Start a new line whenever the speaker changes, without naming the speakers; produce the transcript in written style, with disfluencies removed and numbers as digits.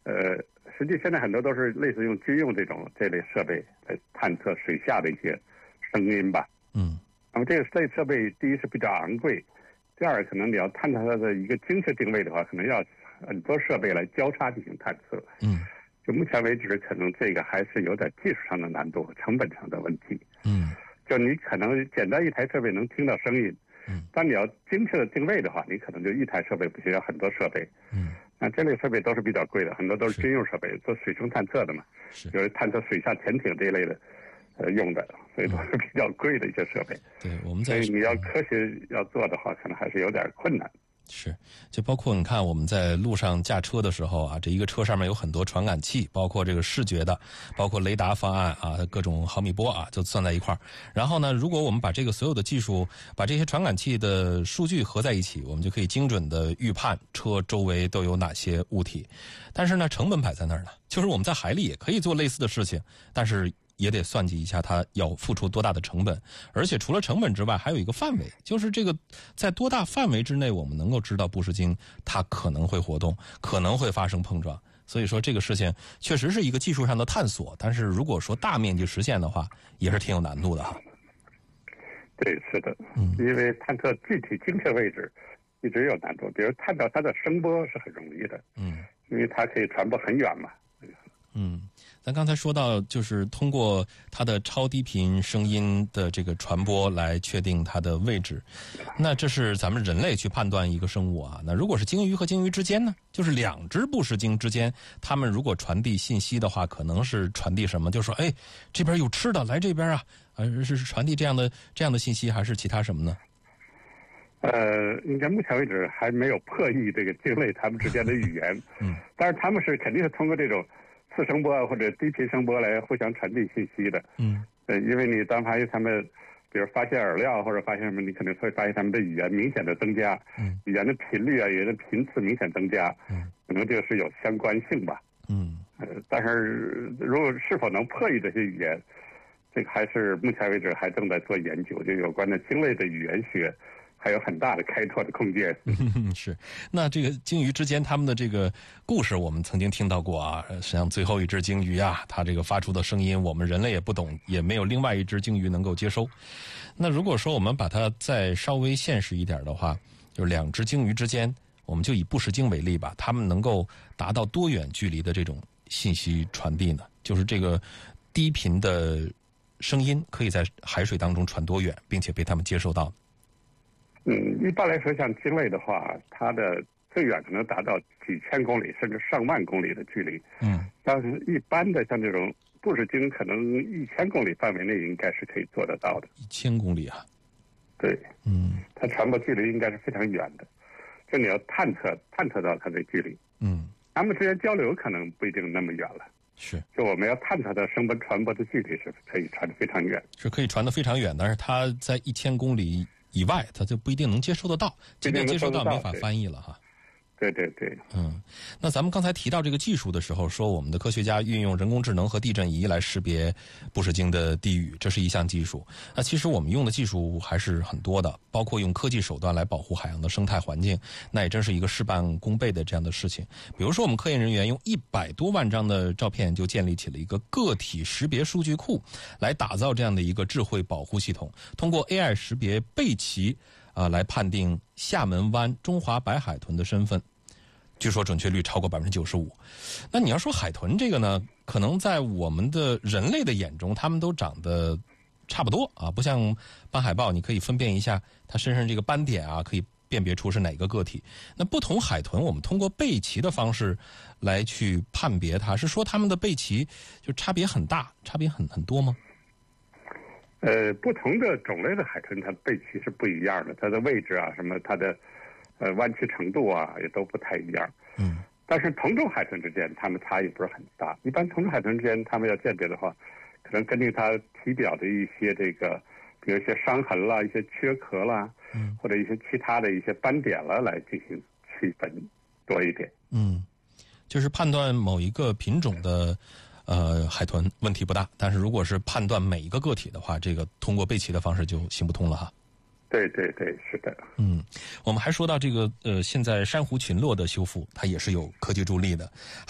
实际现在很多都是类似用军用这类设备来探测水下的一些声音吧。那么这类设备第一是比较昂贵，第二可能你要探测它的一个精确定位的话，可能要很多设备来交叉进行探测。就目前为止，可能这个还是有点技术上的难度和成本上的问题。就你可能简单一台设备能听到声音，但你要精确的定位的话，你可能就一台设备不行，要很多设备。那这类设备都是比较贵的，很多都是军用设备，做水声探测的嘛，就是探测水下潜艇这一类的用的，所以都是比较贵的一些设备。
对，我们
所以你要科学要做的话，可能还是有点困难。
是，就包括你看我们在路上驾车的时候啊，这一个车上面有很多传感器，包括这个视觉的，包括雷达方案啊，各种毫米波啊，就算在一块儿。然后呢，如果我们把这个所有的技术，把这些传感器的数据合在一起，我们就可以精准的预判车周围都有哪些物体。但是呢，成本摆在那儿呢，就是我们在海里也可以做类似的事情，但是也得算计一下它要付出多大的成本，而且除了成本之外，还有一个范围，就是这个在多大范围之内，我们能够知道布什金它可能会活动，可能会发生碰撞。所以说这个事情确实是一个技术上的探索，但是如果说大面积实现的话，也是挺有难度的哈。
对，是的，因为探测具体精确位置一直有难度，比如探到它的声波是很容易的，因为它可以传播很远嘛。
咱刚才说到，就是通过它的超低频声音的这个传播来确定它的位置。那这是咱们人类去判断一个生物啊。那如果是鲸鱼和鲸鱼之间呢？就是两只布什鲸之间，它们如果传递信息的话，可能是传递什么？就是说，哎，这边有吃的，来这边啊，是传递这样的信息，还是其他什么呢？
应该目前为止还没有破译这个鲸类它们之间的语言。但是他们肯定是通过这种次声波或者低频声波来互相传递信息的。因为你当发现他们，比如发现饵料或者发现什么，你可能会发现他们的语言明显的增加，语言的频率啊，语言的频次明显增加，可能这个是有相关性吧。但是如果是否能破译这些语言，这个还是目前为止还正在做研究，就有关的鲸类的语言学还有很大的开拓的空间。
是，那这个鲸鱼之间他们的这个故事我们曾经听到过啊，实际上最后一只鲸鱼啊，它这个发出的声音我们人类也不懂，也没有另外一只鲸鱼能够接收。那如果说我们把它再稍微现实一点的话，就是两只鲸鱼之间，我们就以布什鲸为例吧，它们能够达到多远距离的这种信息传递呢？就是这个低频的声音可以在海水当中传多远，并且被它们接受到？
一般来说，像鲸类的话，它的最远可能达到几千公里甚至上万公里的距离。但是一般的像这种布什鲸，可能1000公里范围内应该是可以做得到的。
1000公里啊？
对，它传播距离应该是非常远的，就你要探测到它的距离。它们之间交流可能不一定那么远了。
是，
就我们要探测到声波传播的距离是可以传得非常远，
是可以传得非常远，但是它在1000公里以外，它就不一定能接收得到，即便接收到没法翻译了哈。
对对对。
那咱们刚才提到这个技术的时候，说我们的科学家运用人工智能和地震仪来识别布什鲸的地域，这是一项技术。那其实我们用的技术还是很多的，包括用科技手段来保护海洋的生态环境，那也真是一个事半功倍的这样的事情。比如说我们科研人员用100多万张的照片就建立起了一个个体识别数据库，来打造这样的一个智慧保护系统，通过 AI 识别背鳍来判定厦门湾中华白海豚的身份，据说准确率超过95%。那你要说海豚这个呢，可能在我们的人类的眼中，它们都长得差不多啊，不像斑海豹，你可以分辨一下它身上这个斑点啊，可以辨别出是哪个个体。那不同海豚，我们通过背鳍的方式来去判别它，是说它们的背鳍就差别很大，差别很多吗？
不同的种类的海豚，它背鳍是不一样的，它的位置啊，什么它的弯曲程度啊，也都不太一样。但是同种海豚之间，它们差异不是很大。一般同种海豚之间，它们要鉴别的话，可能根据它体表的一些这个，比如一些伤痕啦、一些缺壳啦，或者一些其他的一些斑点啦，来进行区分多一点。
就是判断某一个品种的海豚问题不大，但是如果是判断每一个个体的话，这个通过背鳍的方式就行不通了哈。
对对对，是的。
我们还说到这个现在珊瑚群落的修复，它也是有科技助力的。